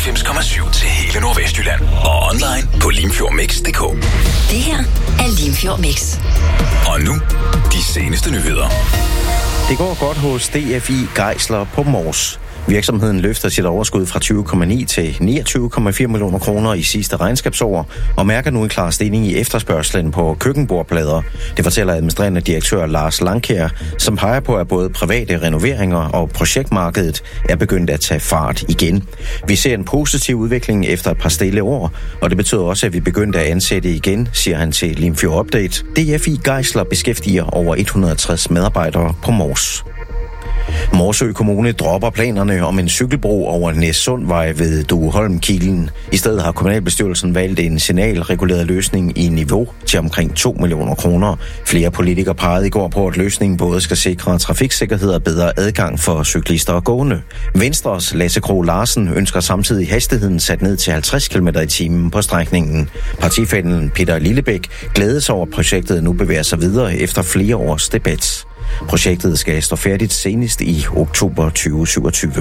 94,7 til hele Nordvestjylland. Og online på limfjordmix.dk. Det her er Limfjord Mix. Og nu, de seneste nyheder. Det går godt hos DFI Geisler på Mors. Virksomheden løfter sit overskud fra 20,9 til 29,4 millioner kroner i sidste regnskabsår, og mærker nu en klar stigning i efterspørgslen på køkkenbordplader. Det fortæller administrerende direktør Lars Langkjær, som peger på, at både private renoveringer og projektmarkedet er begyndt at tage fart igen. Vi ser en positiv udvikling efter et par stille år, og det betyder også, at vi begyndte at ansætte igen, siger han til Limfjord Update. DFI Geisler beskæftiger over 160 medarbejdere på Mors. Morsø Kommune dropper planerne om en cykelbro over Næssundvej ved Dueholm-Kilen. I stedet har kommunalbestyrelsen valgt en signalreguleret løsning i niveau til omkring 2 millioner kroner. Flere politikere pegede i går på, at løsningen både skal sikre trafiksikkerhed og bedre adgang for cyklister og gående. Venstres Lasse Krogh Larsen ønsker samtidig hastigheden sat ned til 50 km i timen på strækningen. Partifællen Peter Lillebæk glædes over, at projektet nu bevæger sig videre efter flere års debat. Projektet skal stå færdigt senest i oktober 2027.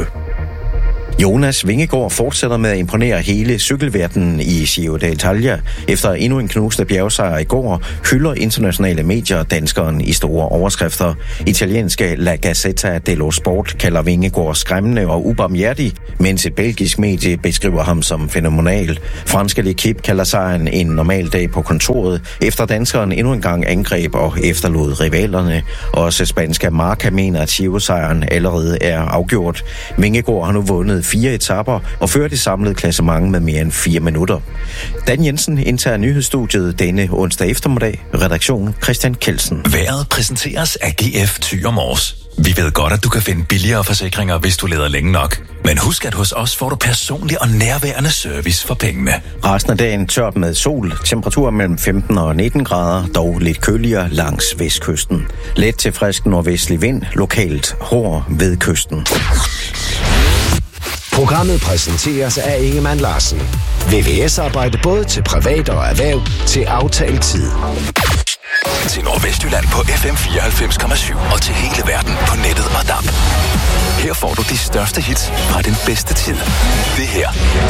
Jonas Vingegaard fortsætter med at imponere hele cykelverdenen i Giro d'Italia. Efter endnu en knusende bjergsejr i går, hylder internationale medier danskeren i store overskrifter. Italienske La Gazzetta dello Sport kalder Vingegaard skræmmende og ubarmhjertig, mens et belgisk medie beskriver ham som fænomenal. Franske L'Equipe kalder sejren en normal dag på kontoret, efter danskeren endnu en gang angreb og efterlod rivalerne. Også spanske Marca mener, at Giro-sejren allerede er afgjort. Vingegaard har nu vundet 4 etaper og fører det samlede klassement med mere end 4 minutter. Dan Jensen indtager nyhedsstudiet denne onsdag eftermiddag. Redaktion Christian Kelsen. Været præsenteres af GF Thyre Mors. Vi ved godt, at du kan finde billigere forsikringer, hvis du leder længe nok. Men husk, at hos os får du personlig og nærværende service for pengene. Resten af dagen tørt med sol. Temperaturer mellem 15 og 19 grader, dog lidt køligere langs vestkysten. Let til frisk nordvestlig vind, lokalt hård ved kysten. Programmet præsenteres af Ingemann Larsen. VVS-arbejde både til privat og erhverv til aftalt tid. Til Nordvestjylland på FM 94,7 og til hele verden på nettet og DAB. Her får du de største hits fra den bedste tid. Det her